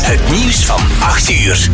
Het nieuws van 8 uur.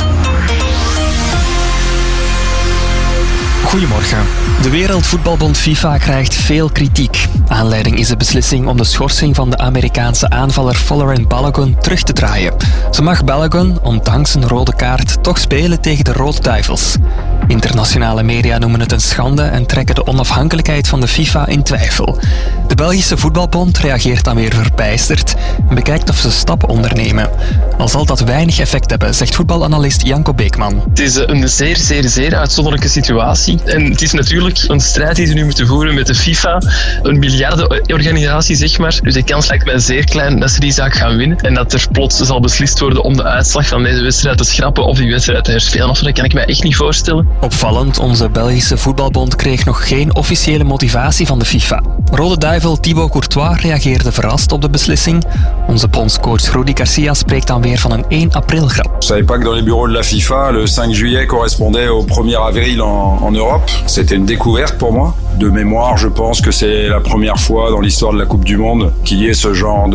Goedemorgen. De Wereldvoetbalbond FIFA krijgt veel kritiek. Aanleiding is de beslissing om de schorsing van de Amerikaanse aanvaller Folarin Balogun terug te draaien. Zo mag Balogun, ondanks een rode kaart, toch spelen tegen de Rode Duivels. Internationale media noemen het een schande en trekken de onafhankelijkheid van de FIFA in twijfel. De Belgische Voetbalbond reageert dan weer verbijsterd en bekijkt of ze stappen ondernemen. Al zal dat weinig effect hebben, zegt voetbalanalist Janko Beekman. Het is een zeer uitzonderlijke situatie. En het is natuurlijk een strijd die ze nu moeten voeren met de FIFA. Een miljardenorganisatie, zeg maar. Dus de kans lijkt mij zeer klein dat ze die zaak gaan winnen. En dat er plots zal beslist worden om de uitslag van deze wedstrijd te schrappen of die wedstrijd te herspelen. Of dat kan ik mij echt niet voorstellen. Opvallend, onze Belgische Voetbalbond kreeg nog geen officiële motivatie van de FIFA. Rode Duivel Thibaut Courtois reageerde verrast op de beslissing. Onze bondscoach Rudi Garcia spreekt dan weer van een 1 april grap. Je savais pas que dans les bureaux de la FIFA, le 5 juillet correspondait au 1er avril en Europe. C'était une découverte pour moi. De mémoire, je pense que c'est la première fois dans l'histoire de la Coupe du Monde qu'il y ait ce genre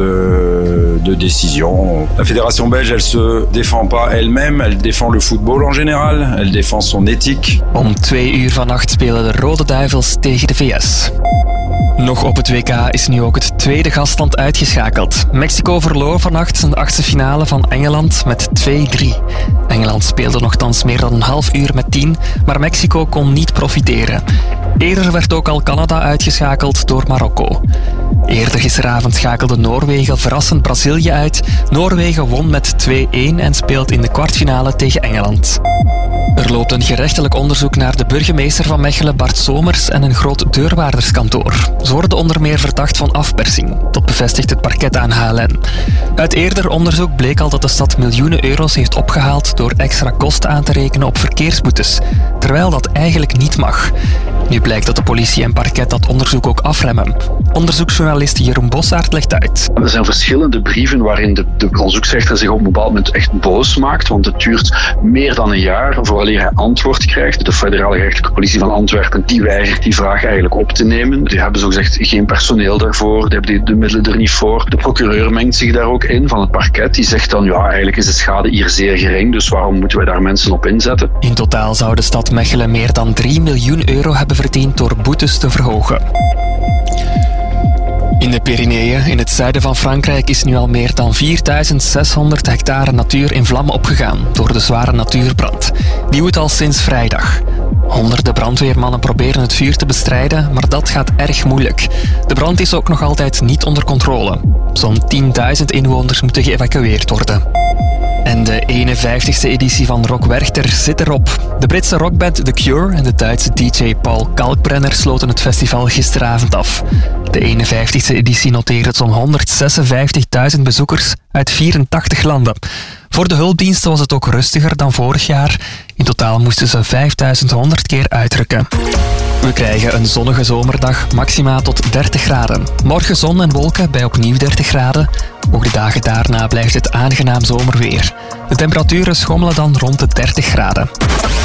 de décision. La fédération belge, elle se défend pas elle-même, elle défend le football en général, elle défend son éthique. Om 2 uur vannacht spelen de Rode Duivels tegen de VS. Nog op het WK is nu ook het tweede gastland uitgeschakeld. Mexico verloor vannacht zijn 8e finale van Engeland met 2-3. Engeland speelde nogthans meer dan een half uur met 10, maar Mexico kon niet profiteren. Eerder werd ook al Canada uitgeschakeld door Marokko. Eerder gisteravond schakelde Noorwegen verrassend Brazilië uit. Noorwegen won met 2-1 en speelt in de kwartfinale tegen Engeland. Er loopt een gerechtelijk onderzoek naar de burgemeester van Mechelen, Bart Somers, en een groot deurwaarderskantoor. Ze worden onder meer verdacht van afpersing. Dat bevestigt het parket aan HLN. Uit eerder onderzoek bleek al dat de stad miljoenen euro's heeft opgehaald door extra kosten aan te rekenen op verkeersboetes, terwijl dat eigenlijk niet mag. Nu blijkt dat de politie en parket dat onderzoek ook afremmen. Onderzoeksjournalist Jeroen Bossaert legt uit. Er zijn verschillende brieven waarin de onderzoeksrechter zich op een bepaald moment echt boos maakt, want het duurt meer dan een jaar vooraleer hij antwoord krijgt. De federale gerechtelijke politie van Antwerpen die weigert die vraag eigenlijk op te nemen. Die hebben zogezegd geen personeel daarvoor, die hebben de middelen er niet voor. De procureur mengt zich daar ook in van het parket. Die zegt dan, ja, eigenlijk is de schade hier zeer gering, dus waarom moeten wij daar mensen op inzetten? In totaal zou de stad Mechelen meer dan 3 miljoen euro hebben verdiend door boetes te verhogen. In de Pyreneeën, in het zuiden van Frankrijk, is nu al meer dan 4600 hectare natuur in vlammen opgegaan door de zware natuurbrand. Die woedt al sinds vrijdag. Honderden brandweermannen proberen het vuur te bestrijden, maar dat gaat erg moeilijk. De brand is ook nog altijd niet onder controle. Zo'n 10.000 inwoners moeten geëvacueerd worden. En de 51ste editie van Rock Werchter zit erop. De Britse rockband The Cure en de Duitse DJ Paul Kalkbrenner sloten het festival gisteravond af. De 51ste editie noteerde zo'n 156.000 bezoekers uit 84 landen. Voor de hulpdiensten was het ook rustiger dan vorig jaar. In totaal moesten ze 5100 keer uitrukken. We krijgen een zonnige zomerdag, maxima tot 30 graden. Morgen zon en wolken bij opnieuw 30 graden. Ook de dagen daarna blijft het aangenaam zomerweer. De temperaturen schommelen dan rond de 30 graden.